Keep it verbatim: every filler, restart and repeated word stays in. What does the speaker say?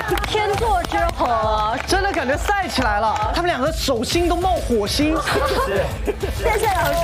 天作之合， 真的感觉赛起来了，他们两个手心都冒火星。 谢谢老师。